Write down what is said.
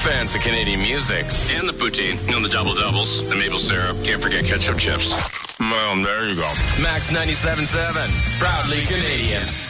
fans of Canadian music. And the poutine. You know, the double-doubles, the maple syrup. Can't forget ketchup chips. Well, there you go. Max 97.7. Proudly Canadian.